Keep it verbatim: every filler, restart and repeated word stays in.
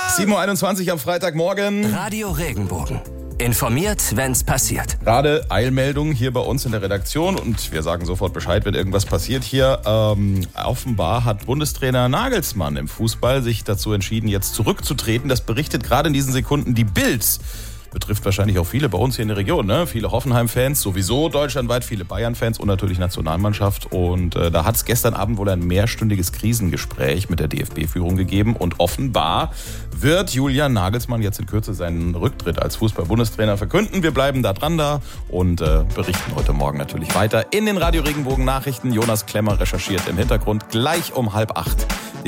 sieben Uhr einundzwanzig am Freitagmorgen. Radio Regenbogen. Informiert, wenn's passiert. Gerade Eilmeldung hier bei uns in der Redaktion und wir sagen sofort Bescheid, wenn irgendwas passiert hier. Ähm, offenbar hat Bundestrainer Nagelsmann im Fußball sich dazu entschieden, jetzt zurückzutreten. Das berichtet gerade in diesen Sekunden die Bild. Betrifft wahrscheinlich auch viele bei uns hier in der Region, ne? Viele Hoffenheim-Fans, sowieso deutschlandweit, viele Bayern-Fans und natürlich Nationalmannschaft. Und äh, da hat es gestern Abend wohl ein mehrstündiges Krisengespräch mit der D F B-Führung gegeben. Und offenbar wird Julian Nagelsmann jetzt in Kürze seinen Rücktritt als Fußball-Bundestrainer verkünden. Wir bleiben da dran da und äh, berichten heute Morgen natürlich weiter in den Radio Regenbogen Nachrichten. Jonas Klemmer recherchiert im Hintergrund gleich um halb acht.